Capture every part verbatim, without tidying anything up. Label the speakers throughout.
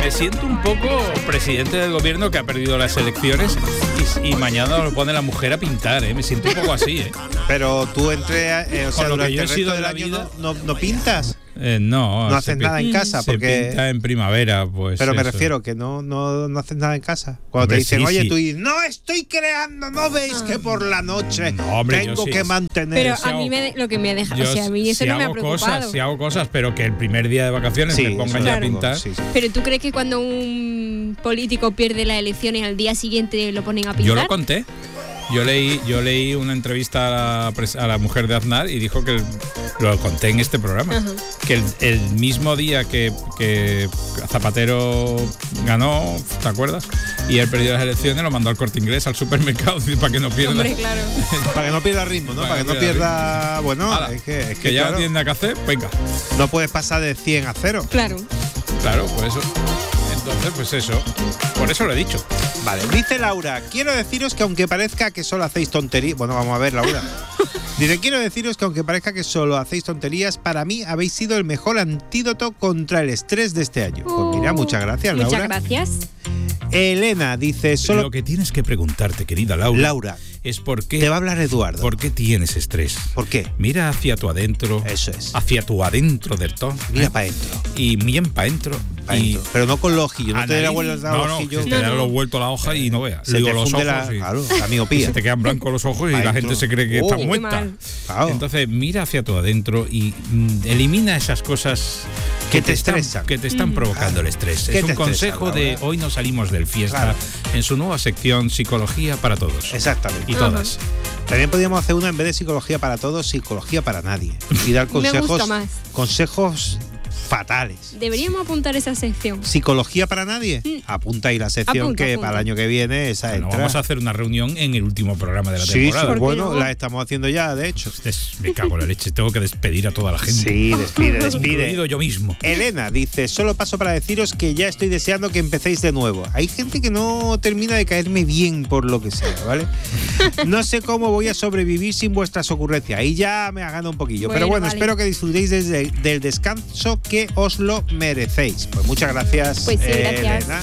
Speaker 1: Me siento un poco presidente del gobierno que ha perdido las elecciones y, y mañana lo pone la mujer a pintar, ¿eh? Me siento un poco así, ¿eh?
Speaker 2: Pero tú entre, eh, o sea,
Speaker 1: Con lo que
Speaker 2: durante
Speaker 1: yo he
Speaker 2: el resto
Speaker 1: sido
Speaker 2: del
Speaker 1: de la
Speaker 2: año
Speaker 1: vida,
Speaker 2: no, no, no pintas.
Speaker 1: Eh, no.
Speaker 2: No haces
Speaker 1: pi-
Speaker 2: nada en casa,
Speaker 1: se
Speaker 2: porque.
Speaker 1: pinta en primavera, pues.
Speaker 2: Pero me
Speaker 1: eso.
Speaker 2: refiero que no, no, no haces nada en casa. Cuando
Speaker 1: Hombre,
Speaker 2: te dicen,
Speaker 1: sí,
Speaker 2: oye,
Speaker 1: sí.
Speaker 2: tú dices, no estoy creando, ¿no veis que por la noche
Speaker 1: No, hombre, yo
Speaker 2: tengo
Speaker 1: sí.
Speaker 2: que mantener?
Speaker 3: Pero
Speaker 1: si
Speaker 3: a mí
Speaker 1: hago-
Speaker 3: me, lo que me deja,
Speaker 1: Yo
Speaker 3: o sea, a mí eso
Speaker 1: si
Speaker 3: no me ha
Speaker 1: hago
Speaker 3: preocupado.
Speaker 1: cosas, si hago cosas, pero que el primer día de vacaciones
Speaker 2: Sí,
Speaker 1: me pongan
Speaker 2: eso
Speaker 1: ya a
Speaker 2: es
Speaker 1: pintar.
Speaker 2: sí, sí.
Speaker 3: Pero ¿tú crees que cuando un político pierde las elecciones al día siguiente lo ponen a pintar?
Speaker 1: Yo lo conté. Yo leí, yo leí una entrevista a la, pres- a la mujer de Aznar y dijo que el- lo conté en este programa.
Speaker 3: Ajá.
Speaker 1: Que el, el mismo día que, que Zapatero ganó, ¿te acuerdas? Y él perdió las elecciones, lo mandó al Corte Inglés, al supermercado, para que no pierda.
Speaker 3: Hombre, claro.
Speaker 2: Para que no pierda ritmo, ¿no?
Speaker 1: Para
Speaker 2: Para,
Speaker 1: que
Speaker 2: que no
Speaker 1: pierda
Speaker 2: pierda. Bueno,
Speaker 1: Ala,
Speaker 2: es que, es
Speaker 1: que
Speaker 2: que
Speaker 1: ya
Speaker 2: claro,
Speaker 1: no tiene nada que hacer, venga.
Speaker 2: no puedes pasar de cien a cero.
Speaker 3: Claro.
Speaker 1: Claro, por eso. Entonces, pues eso. Por eso lo he dicho.
Speaker 2: Vale, dice Laura, quiero deciros que aunque parezca que solo hacéis tonterías. Bueno, vamos a ver, Laura. Dice, quiero deciros que aunque parezca que solo hacéis tonterías, para mí habéis sido el mejor antídoto contra el estrés de este año. Pues mira, muchas gracias, Laura.
Speaker 3: Muchas gracias.
Speaker 2: Elena dice, solo.
Speaker 1: Lo que tienes que preguntarte, querida Laura,
Speaker 2: Laura,
Speaker 1: es por qué,
Speaker 2: te va a hablar Eduardo.
Speaker 1: ¿por qué tienes estrés?
Speaker 2: ¿Por qué?
Speaker 1: Mira hacia tu adentro.
Speaker 2: Eso es.
Speaker 1: Hacia tu adentro del todo.
Speaker 2: Mira
Speaker 1: ¿eh?
Speaker 2: para adentro.
Speaker 1: Y bien para adentro.
Speaker 2: pa'
Speaker 1: Y
Speaker 2: dentro. Pero no con los ojillos, no te dé la
Speaker 1: analiz-
Speaker 2: vuelta a
Speaker 1: no,
Speaker 2: los
Speaker 1: no,
Speaker 2: ojillos.
Speaker 1: que te
Speaker 3: No,
Speaker 1: da
Speaker 3: no.
Speaker 1: lo vuelto la hoja y no veas.
Speaker 2: Se
Speaker 1: Digo,
Speaker 2: te
Speaker 1: los
Speaker 2: funde
Speaker 1: ojos.
Speaker 2: la,
Speaker 1: y-
Speaker 2: claro, la
Speaker 1: y
Speaker 2: miopía.
Speaker 1: se te quedan blancos los ojos y
Speaker 2: Pa'
Speaker 1: la
Speaker 2: dentro.
Speaker 1: gente se cree que
Speaker 2: Oh.
Speaker 1: está
Speaker 2: Qué
Speaker 1: muerta.
Speaker 3: mal.
Speaker 2: Claro.
Speaker 1: Entonces, mira hacia tu adentro y mm, elimina esas cosas
Speaker 2: Que te
Speaker 1: están,
Speaker 2: estresan.
Speaker 1: que te están provocando el estrés.
Speaker 2: ¿Qué
Speaker 1: Es
Speaker 2: te
Speaker 1: un consejo
Speaker 2: estresan,
Speaker 1: de
Speaker 2: Laura?
Speaker 1: Hoy no salimos del fiesta,
Speaker 2: Claro.
Speaker 1: en su nueva sección Psicología para todos.
Speaker 2: Exactamente.
Speaker 1: Y todas.
Speaker 2: También podríamos hacer una en vez de psicología para todos, psicología para nadie. Y dar
Speaker 3: Me
Speaker 2: consejos.
Speaker 3: gusta más.
Speaker 2: Consejos fatales.
Speaker 3: Deberíamos apuntar esa sección.
Speaker 2: ¿Psicología para nadie?
Speaker 3: Mm.
Speaker 2: Apunta ahí la sección
Speaker 3: Apunta,
Speaker 2: que
Speaker 3: apunta.
Speaker 2: para el año que viene esa
Speaker 1: Bueno,
Speaker 2: entra.
Speaker 1: vamos a hacer una reunión en el último programa de la
Speaker 2: Sí,
Speaker 1: temporada.
Speaker 2: sí,
Speaker 3: ¿Por qué
Speaker 2: bueno,
Speaker 3: no?
Speaker 2: la estamos haciendo ya, de hecho.
Speaker 1: Ustedes, me cago en la leche, tengo que despedir a toda la gente.
Speaker 2: Sí, despide, despide.
Speaker 1: Incluido yo mismo.
Speaker 2: Elena dice, solo paso para deciros que ya estoy deseando que empecéis de nuevo. Hay gente que no termina de caerme bien por lo que sea, ¿vale? No sé cómo voy a sobrevivir sin vuestras ocurrencias. Ahí ya me ha ganado un poquillo. Pero
Speaker 3: Bueno,
Speaker 2: bueno,
Speaker 3: vale.
Speaker 2: espero que disfrutéis desde, del descanso que os lo merecéis. Pues muchas gracias,
Speaker 3: Pues sí,
Speaker 2: eh,
Speaker 3: gracias.
Speaker 2: Elena.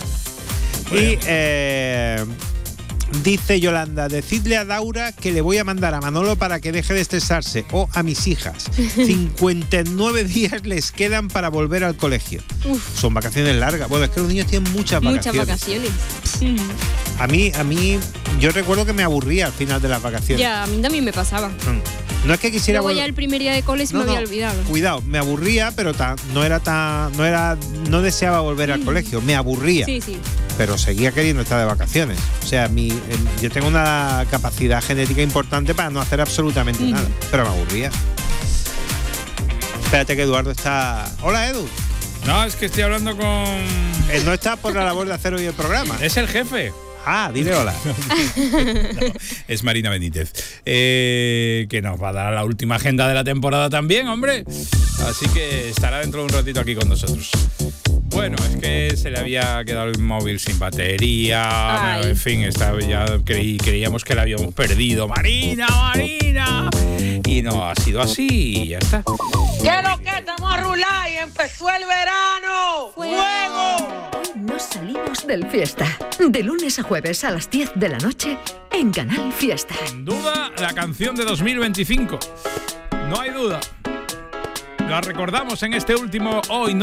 Speaker 2: Y eh, dice Yolanda, decidle a Laura que le voy a mandar a Manolo para que deje de estresarse, o a mis hijas. cincuenta y nueve días les quedan para volver al colegio.
Speaker 3: Uf,
Speaker 2: Son vacaciones largas. Bueno, es que los niños tienen muchas
Speaker 3: muchas
Speaker 2: vacaciones.
Speaker 3: vacaciones. Mm.
Speaker 2: A mí, a mí, yo recuerdo que me aburría al final de las vacaciones.
Speaker 3: Ya, a mí también me pasaba.
Speaker 2: Mm. No es que quisiera
Speaker 3: Luego
Speaker 2: volver-
Speaker 3: ya el primer día de cole se
Speaker 2: No,
Speaker 3: me había
Speaker 2: no,
Speaker 3: olvidado.
Speaker 2: Cuidado, me aburría, pero tan- no era tan, no era, no deseaba volver al colegio, me aburría,
Speaker 3: Sí, sí.
Speaker 2: pero seguía queriendo estar de vacaciones. O sea, mi, em, yo tengo una capacidad genética importante para no hacer absolutamente
Speaker 3: Mm.
Speaker 2: nada, pero me aburría. Espérate que Eduardo está. Hola, Edu.
Speaker 1: No, es que estoy hablando con...
Speaker 2: Él no está por la labor de hacer hoy el programa.
Speaker 1: Es el jefe.
Speaker 2: Ah, dile hola.
Speaker 1: No, es Marina Benítez, eh, que nos va a dar la última agenda de la temporada también, hombre. Así que estará dentro de un ratito aquí con nosotros. Bueno, es que se le había quedado el móvil sin batería.
Speaker 3: Ay.
Speaker 1: Bueno, en fin, estaba, ya creí, creíamos que la habíamos perdido. ¡Marina, Marina! Y no ha sido así y ya está.
Speaker 4: ¿Qué es lo que estamos a rular y empezó el verano? ¡Fuego!
Speaker 5: Hoy no salimos del fiesta. De lunes a jueves a las diez de la noche en Canal Fiesta.
Speaker 1: Sin duda, la canción de dos mil veinticinco. No hay duda. La recordamos en este último Hoy no